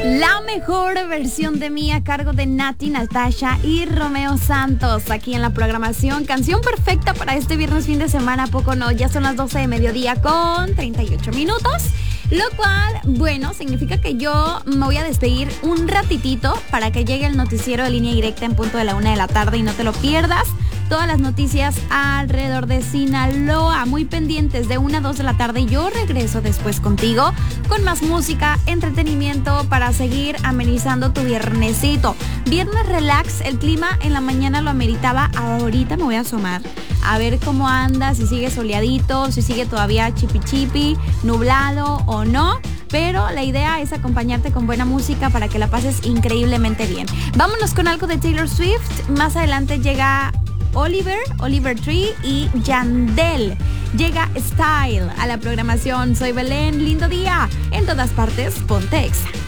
La mejor versión de mí a cargo de Nati, Natasha y Romeo Santos aquí en la programación. Canción perfecta para este viernes fin de semana, ¿a poco no? Ya son las 12 de mediodía con 38 minutos. Lo cual, bueno, significa que yo me voy a despedir un ratitito para que llegue el noticiero de Línea Directa en punto de la 1 de la tarde y no te lo pierdas. Todas las noticias alrededor de Sinaloa, muy pendientes de 1 a 2 de la tarde. Yo regreso después contigo con más música, entretenimiento para seguir amenizando tu viernesito. Viernes relax, el clima en la mañana lo ameritaba. Ahorita me voy a asomar a ver cómo anda, si sigue soleadito, si sigue todavía chipi, nublado o no. Pero la idea es acompañarte con buena música para que la pases increíblemente bien. Vámonos con algo de Taylor Swift. Más adelante llega Oliver Tree y Yandel. Llega Style a la programación. Soy Belén, lindo día. En todas partes, ponte Exa.